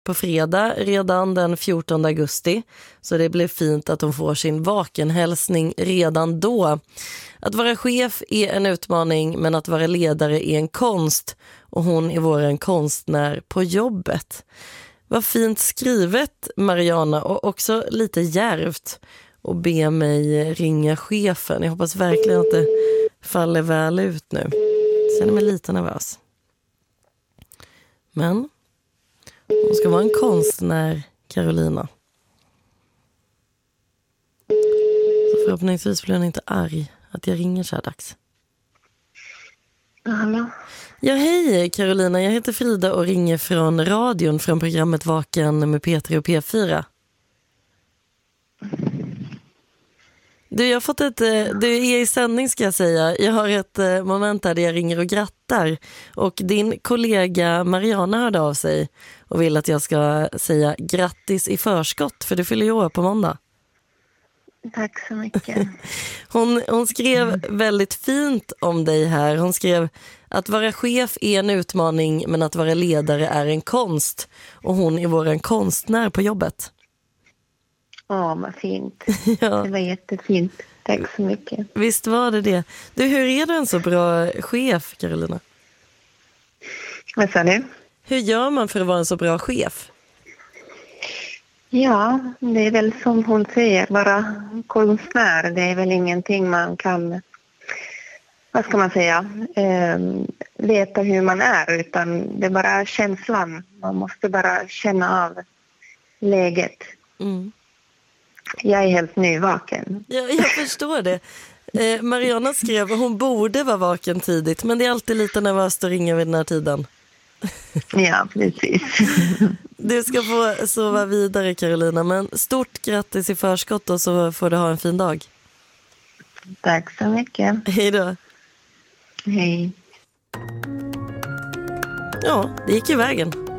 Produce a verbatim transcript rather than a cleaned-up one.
på fredag redan den fjortonde augusti. Så det blir fint att hon får sin vakenhälsning redan då. Att vara chef är en utmaning, men att vara ledare är en konst. Och hon är våran konstnär på jobbet. Vad fint skrivet, Mariana, och också lite djärvt och be mig ringa chefen. Jag hoppas verkligen att det faller väl ut nu. Jag känner mig lite nervös. Men hon ska vara en konstnär, Carolina. Så förhoppningsvis blir hon inte arg att jag ringer så här dags. Hallå? Ja, hej Carolina. Jag heter Frida och ringer från radion från programmet Vaken med P tre och P fyra. Du, jag har fått ett, du är i sändning ska jag säga. Jag har ett moment där jag ringer och grattar. Och din kollega Mariana hörde av sig och vill att jag ska säga grattis i förskott, för du fyller ju år på måndag. Tack så mycket. Hon, hon skrev mm. väldigt fint om dig här. Hon skrev att vara chef är en utmaning, men att vara ledare är en konst. Och hon är våran konstnär på jobbet. Ja, vad fint. Ja. Det var jättefint. Tack så mycket. Visst var det det. Du, hur är du en så bra chef, Carolina? Vad sa du? Hur gör man för att vara en så bra chef? Ja, det är väl som hon säger, vara konstnär. Det är väl ingenting man kan, vad ska man säga, eh, veta hur man är. Utan det är bara känslan. Man måste bara känna av läget. Mm. Jag är helt nyvaken. Ja, jag förstår det. Eh, Mariana skrev att hon borde vara vaken tidigt, men det är alltid lite nervöst att ringa vid den här tiden. Ja, precis. Du ska få sova vidare, Carolina, men stort grattis i förskott och så får du ha en fin dag. Tack så mycket. Hej då. Hej. Ja, det gick i vägen.